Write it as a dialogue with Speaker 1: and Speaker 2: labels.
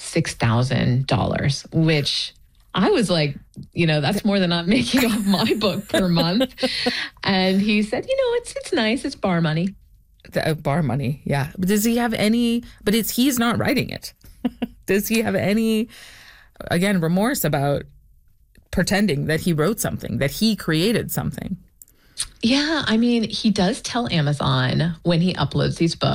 Speaker 1: $6,000, which I was like, that's more than I'm making off my book per month. And he said, it's nice. It's bar money.
Speaker 2: Bar money, yeah. But does he have any, but he's not writing it. Does he have any, again, remorse about pretending that he wrote something, that he created something?
Speaker 1: Yeah, I mean, he does tell Amazon when he uploads these books,